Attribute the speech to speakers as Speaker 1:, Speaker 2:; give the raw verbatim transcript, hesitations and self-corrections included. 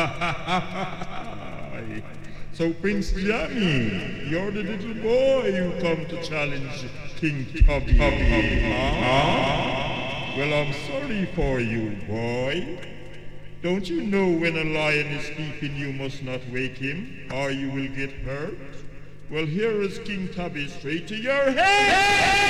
Speaker 1: So, Prince Jammy, you're the little boy who come to challenge King Tubby. Tubby. Huh? Well, I'm sorry for you, boy. Don't you know when a lion is sleeping you must not wake him, or you will get hurt? Well, here is King Tubby straight to your head!